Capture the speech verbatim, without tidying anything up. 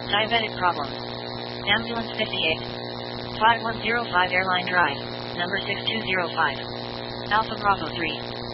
Diabetic problem. Ambulance fifty-eight. five one zero five Airline Drive, number six two zero five. Alpha Bravo three.